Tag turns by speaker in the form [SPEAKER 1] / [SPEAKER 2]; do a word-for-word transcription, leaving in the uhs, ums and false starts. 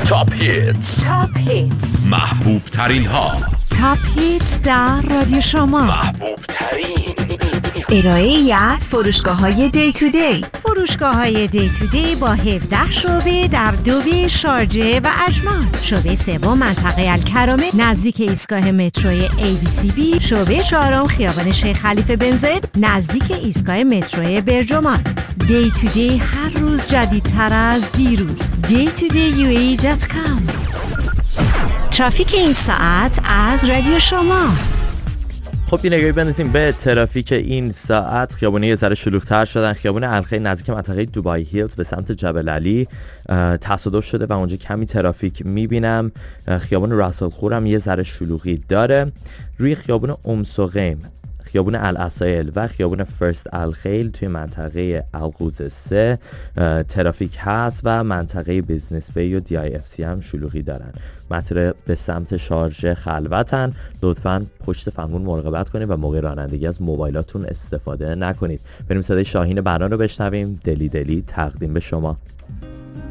[SPEAKER 1] تاپ هیتز.
[SPEAKER 2] تاپ هیتز،
[SPEAKER 1] محبوب ترین ها.
[SPEAKER 2] تاپ هیتز در رادیو شما.
[SPEAKER 1] محبوب ترین
[SPEAKER 2] ارائه ای از فروشگاه های دی تو دی. فروشگاه های دی تو دی با هفده شعبه در دوبی، شارجه و اجمان. شعبه سوم منطقه الکرامه نزدیک ایستگاه متروی ای بی سی بی. شعبه چهارم خیابان شیخ خلیفه بن زاید نزدیک ایستگاه متروی برجمان. دی تو دی هر روز جدیدتر از دیروز. دی تو دی یو ای دات کام. ترافیک این ساعت از رادیو شما.
[SPEAKER 3] خب یه نگاهی بندازیم به ترافیک این ساعت. خیابونه یه ذره شلوغ‌تر شدن. خیابون الخیر نزدیک منطقه دوبای هیلز به سمت جبل علی تصادف شده و اونجا کمی ترافیک میبینم. خیابون راسل خور هم یه ذره شلوغی داره. روی خیابون ام سقیم، خیابون العسایل و خیابون فرست الخیل توی منطقه القوز سه ترافیک هست و منطقه بیزنس بی و دی آی اف سی هم شلوغی دارن. مسیر به سمت شارژه خلوتن. لطفاً پشت فرمون مراقبت کنید و موقع رانندگی از موبایلاتون استفاده نکنید. بریم صدای شاهین بنا رو بشنویم. دلی دلی تقدیم به شما.